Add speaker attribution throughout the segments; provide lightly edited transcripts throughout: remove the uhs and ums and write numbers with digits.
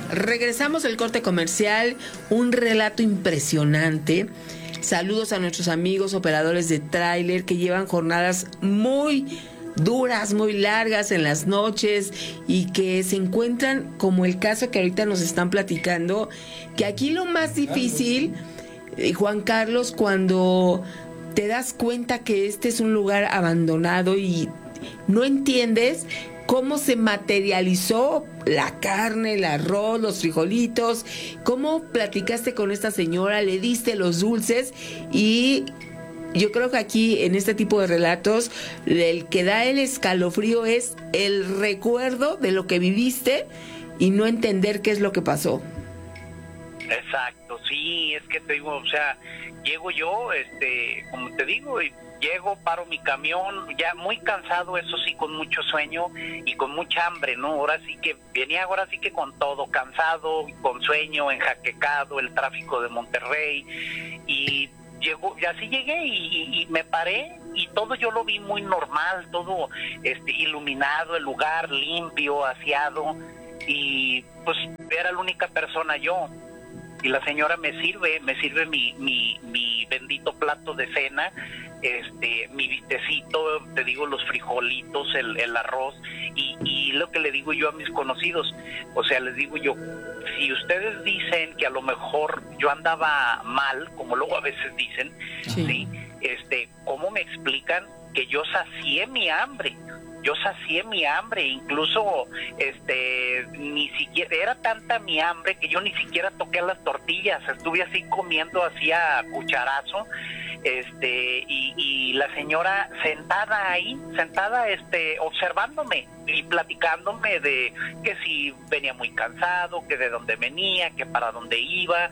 Speaker 1: Regresamos del corte comercial, un relato impresionante. Saludos a nuestros amigos operadores de tráiler que llevan jornadas muy duras, muy largas en las noches y que se encuentran, como el caso que ahorita nos están platicando, que aquí lo más difícil, Juan Carlos, cuando te das cuenta que este es un lugar abandonado y no entiendes cómo se materializó la carne, el arroz, los frijolitos, cómo platicaste con esta señora, le diste los dulces. Y yo creo que aquí en este tipo de relatos el que da el escalofrío es el recuerdo de lo que viviste y no entender qué es lo que pasó.
Speaker 2: Exacto, sí, es que te digo, o sea, llego yo, como te digo, y llego, paro mi camión, ya muy cansado, eso sí, con mucho sueño y con mucha hambre, ¿no? Ahora sí que con todo, cansado, con sueño, enjaquecado, el tráfico de Monterrey, y así llegué y me paré y todo yo lo vi muy normal, todo iluminado, el lugar limpio, aseado, y pues era la única persona yo. Y la señora me sirve mi bendito plato de cena, mi bistecito, te digo, los frijolitos, el arroz, y lo que le digo yo a mis conocidos, o sea, les digo yo, si ustedes dicen que a lo mejor yo andaba mal, como luego a veces dicen, sí, ¿cómo me explican que yo sacié mi hambre? Yo sacié mi hambre, incluso ni siquiera, era tanta mi hambre que yo ni siquiera toqué las tortillas, estuve así comiendo así a cucharazo, y la señora sentada ahí, observándome y platicándome de que si venía muy cansado, que de dónde venía, que para dónde iba,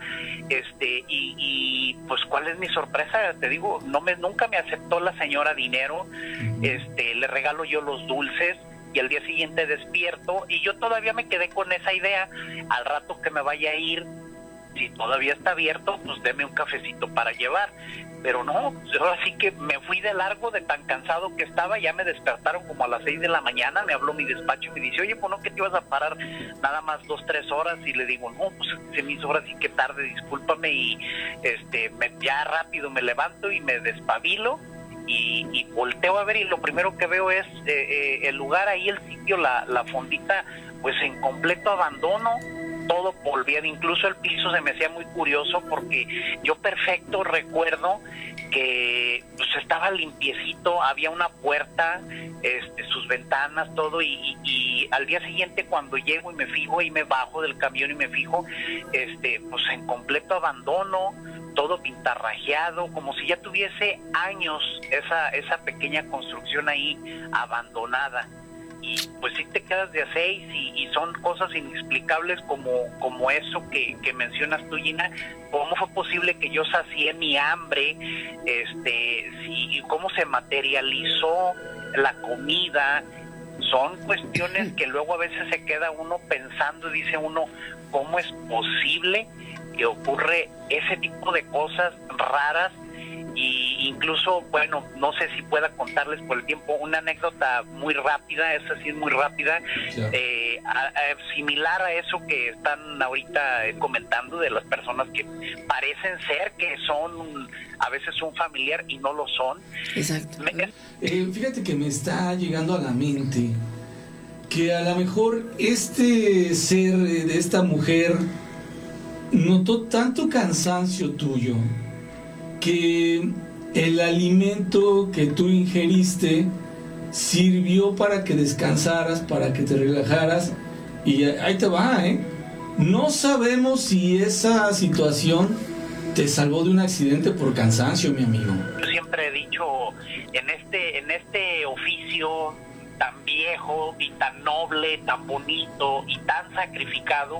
Speaker 2: y pues cuál es mi sorpresa, te digo, nunca me aceptó la señora dinero, le regalo yo los dulces y al día siguiente despierto y yo todavía me quedé con esa idea, al rato que me vaya a ir, si todavía está abierto, pues deme un cafecito para llevar, pero no, ahora sí que me fui de largo de tan cansado que estaba, ya me despertaron como a las 6 de la mañana, me habló mi despacho y me dice, oye, pues no, que te ibas a parar nada más 2-3 horas, y le digo, no, pues se me hizo ahora sí que tarde, discúlpame, y ya rápido me levanto y me despabilo, y volteo a ver y lo primero que veo es el lugar ahí, el sitio, la fondita, pues en completo abandono, todo polviado, incluso el piso se me hacía muy curioso porque yo perfecto recuerdo que pues estaba limpiecito, había una puerta, sus ventanas, todo, y al día siguiente cuando llego y me fijo y me bajo del camión y me fijo, pues en completo abandono, todo pintarrajeado, como si ya tuviese años esa pequeña construcción ahí abandonada. Y pues sí te quedas de a 6 y son cosas inexplicables como eso que mencionas tú, Gina. ¿Cómo fue posible que yo sacié mi hambre? Y cómo se materializó la comida. Son cuestiones que luego a veces se queda uno pensando y dice uno, ¿cómo es posible que ocurre ese tipo de cosas raras? Y incluso, bueno, no sé si pueda contarles por el tiempo una anécdota muy rápida, esa sí es muy rápida, similar a eso que están ahorita comentando de las personas que parecen ser que son a veces un familiar y no lo son.
Speaker 1: Exacto.
Speaker 3: Fíjate que me está llegando a la mente que a lo mejor este ser de esta mujer notó tanto cansancio tuyo que el alimento que tú ingeriste sirvió para que descansaras, para que te relajaras, y ahí te va, no sabemos si esa situación te salvó de un accidente por cansancio, mi amigo.
Speaker 2: Yo siempre he dicho, en este oficio tan viejo y tan noble, tan bonito y tan sacrificado,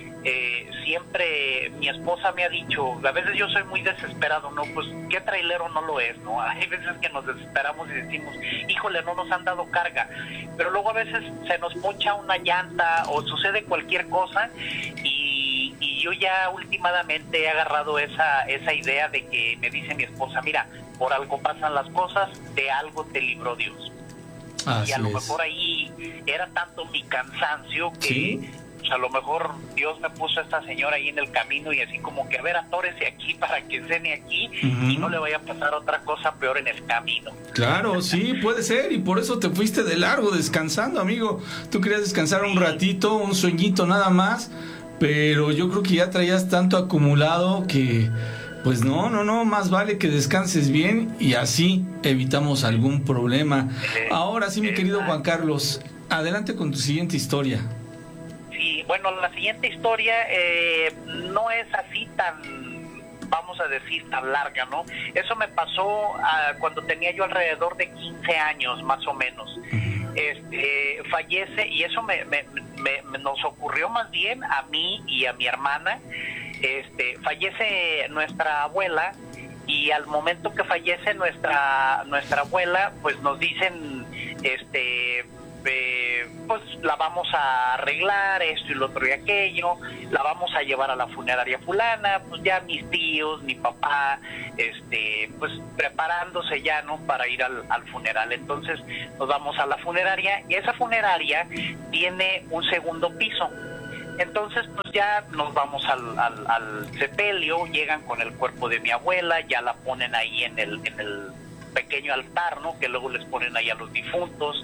Speaker 2: siempre mi esposa me ha dicho, a veces yo soy muy desesperado, ¿no? Pues qué trailero no lo es, ¿no? Hay veces que nos desesperamos y decimos, híjole, no nos han dado carga, pero luego a veces se nos poncha una llanta o sucede cualquier cosa y yo ya últimamente he agarrado esa idea de que me dice mi esposa, mira, por algo pasan las cosas, de algo te libró Dios. Así y a lo mejor ahí era tanto mi cansancio que... ¿Sí? pues a lo mejor Dios me puso a esta señora ahí en el camino y así como que, a ver, atórese aquí para que cene aquí y no le vaya a pasar otra cosa peor en el camino.
Speaker 3: Claro, sí, puede ser, y por eso te fuiste de largo descansando, amigo. Tú querías descansar un ratito, un sueñito nada más, pero yo creo que ya traías tanto acumulado que, pues no, más vale que descanses bien y así evitamos algún problema. Ahora sí, mi querido Juan Carlos, adelante con tu siguiente historia.
Speaker 2: Sí, bueno, la siguiente historia no es así tan, vamos a decir, tan larga, ¿no? Eso me pasó cuando tenía yo alrededor de 15 años, más o menos. Fallece, y eso nos ocurrió más bien a mí y a mi hermana. Fallece nuestra abuela, y al momento que fallece nuestra abuela, pues nos dicen, pues la vamos a arreglar, esto y lo otro y aquello, la vamos a llevar a la funeraria fulana. Pues ya mis tíos, mi papá, pues preparándose ya, ¿no?, para ir al funeral. Entonces nos vamos a la funeraria, y esa funeraria tiene un segundo piso. Entonces pues ya nos vamos al sepelio, llegan con el cuerpo de mi abuela, ya la ponen ahí en el pequeño altar, ¿no?, que luego les ponen ahí a los difuntos.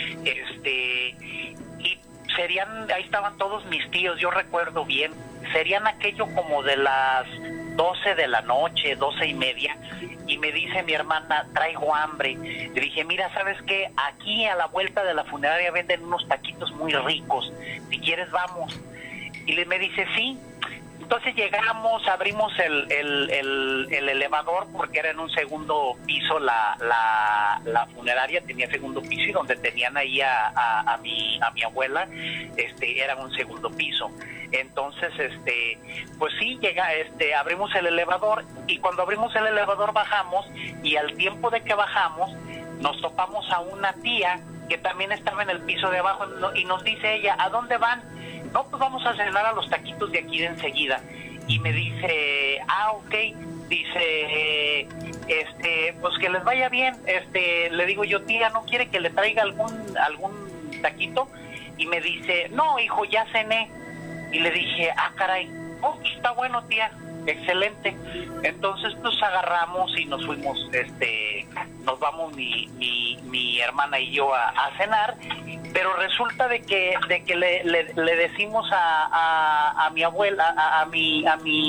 Speaker 2: Y ahí estaban todos mis tíos, yo recuerdo bien, serían aquello como de las 12 de la noche, 12:30, y me dice mi hermana, traigo hambre. Le dije, mira, ¿sabes qué? Aquí a la vuelta de la funeraria venden unos taquitos muy ricos, si quieres vamos. Y me dice, sí. Entonces llegamos, abrimos el elevador, porque era en un segundo piso, la funeraria tenía segundo piso, y donde tenían ahí a mi abuela, era un segundo piso. Entonces, pues sí, abrimos el elevador, y cuando abrimos el elevador bajamos, y al tiempo de que bajamos, nos topamos a una tía que también estaba en el piso de abajo, y nos dice ella, ¿a dónde van? No, pues vamos a cenar a los taquitos de aquí de enseguida. Y me dice, ok, dice, pues que les vaya bien. Le digo yo, tía, ¿no quiere que le traiga algún taquito? Y me dice, no, hijo, ya cené. Y le dije, caray, está bueno, tía, excelente. Entonces pues agarramos y nos fuimos, nos vamos mi hermana y yo a cenar. Pero resulta de que le decimos a mi abuela, a mi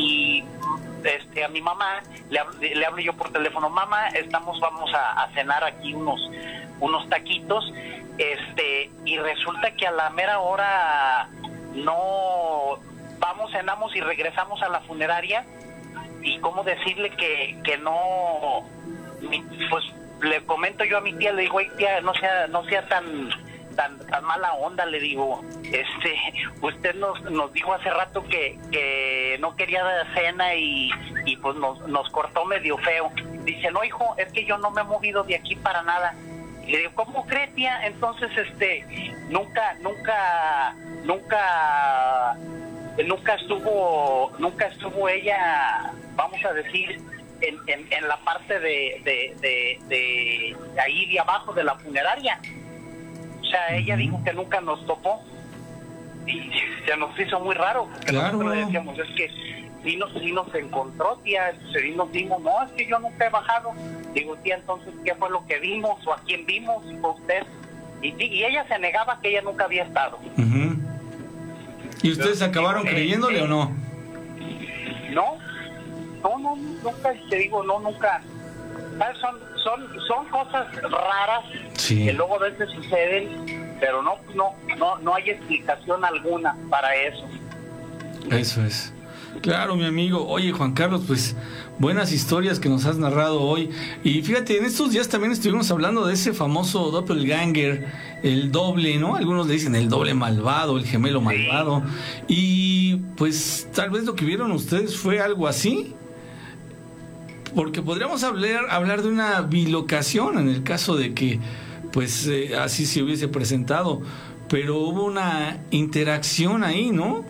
Speaker 2: mamá, le hablo yo por teléfono, mamá, vamos a cenar aquí unos taquitos, y resulta que a la mera hora no vamos, cenamos y regresamos a la funeraria, y cómo decirle que no, pues le comento yo a mi tía, le digo, tía, no sea tan mala onda, le digo, usted nos dijo hace rato que no quería cena y pues nos cortó medio feo. Dice, no, hijo, es que yo no me he movido de aquí para nada. Y le digo, ¿cómo cree, tía? Entonces, nunca estuvo ella, vamos a decir, en la parte de ahí de abajo de la funeraria. O sea, ella dijo que nunca nos topó, y se nos hizo muy raro, porque
Speaker 3: claro,
Speaker 2: nosotros le decíamos, es que sí nos encontró, tía, sí nos vimos. No, es que yo nunca he bajado. Digo, tía, entonces, ¿qué fue lo que vimos, o a quién vimos? Fue usted. Y ella se negaba que ella nunca había estado.
Speaker 3: ¿Y ustedes acabaron creyéndole o no?
Speaker 2: No, nunca, te digo, no, nunca. ¿Sabes? Son cosas raras,
Speaker 3: sí,
Speaker 2: que luego a veces suceden, pero no hay explicación alguna para eso.
Speaker 3: Eso es. Claro, mi amigo. Oye, Juan Carlos, pues buenas historias que nos has narrado hoy. Y fíjate, en estos días también estuvimos hablando de ese famoso doppelganger, el doble, ¿no? Algunos le dicen el doble malvado, el gemelo malvado. Y pues tal vez lo que vieron ustedes fue algo así. Porque podríamos hablar de una bilocación en el caso de que pues así se hubiese presentado, pero hubo una interacción ahí, ¿no?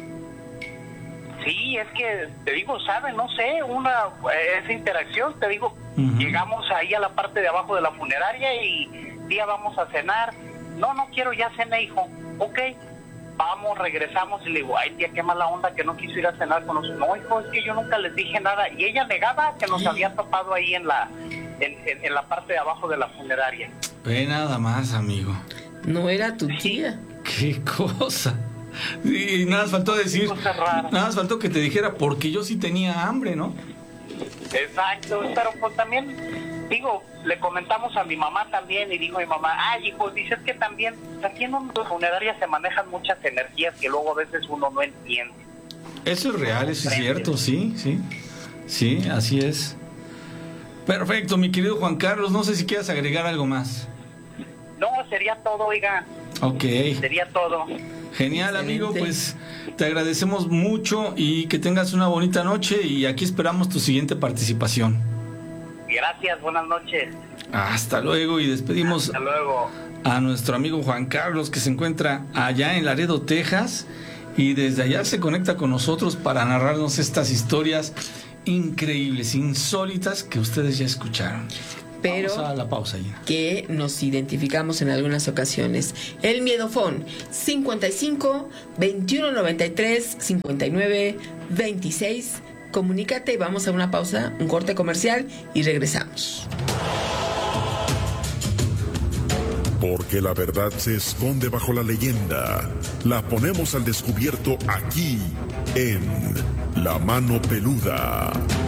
Speaker 2: Sí, es que te digo, ¿sabes? No sé, esa interacción, te digo, llegamos ahí a la parte de abajo de la funeraria y tía, vamos a cenar. No quiero, ya cené, hijo. Ok, vamos, regresamos y le digo, ay tía, qué mala onda que no quiso ir a cenar con nosotros. No, hijo, es que yo nunca les dije nada. Y ella negaba que nos había topado ahí en la parte de abajo de la funeraria.
Speaker 3: Ve nada más, amigo.
Speaker 1: No era tu tía.
Speaker 3: Qué cosa. Y nada más faltó decir, nada más faltó que te dijera, porque yo sí tenía hambre, ¿no?
Speaker 2: Exacto, pero pues también, digo, le comentamos a mi mamá también y dijo mi mamá, ay hijo, dices que también, aquí en una funeraria se manejan muchas energías que luego a veces uno no entiende.
Speaker 3: Eso es real, eso es cierto, sí, así es. Perfecto, mi querido Juan Carlos, no sé si quieras agregar algo más.
Speaker 2: No, sería todo, oiga.
Speaker 3: Ok.
Speaker 2: Sería todo.
Speaker 3: Genial, amigo, pues te agradecemos mucho y que tengas una bonita noche y aquí esperamos tu siguiente participación.
Speaker 2: Gracias, buenas noches.
Speaker 3: Hasta luego y despedimos
Speaker 2: Hasta luego.
Speaker 3: a nuestro amigo Juan Carlos, que se encuentra allá en Laredo, Texas, y desde allá se conecta con nosotros para narrarnos estas historias increíbles, insólitas que ustedes ya escucharon.
Speaker 1: Pero
Speaker 3: vamos a la pausa, Gina.
Speaker 1: Que nos identificamos en algunas ocasiones. El miedofón 55 21 93 59 26. Comunícate y vamos a una pausa, un corte comercial y regresamos.
Speaker 4: Porque la verdad se esconde bajo la leyenda. La ponemos al descubierto aquí en La Mano Peluda.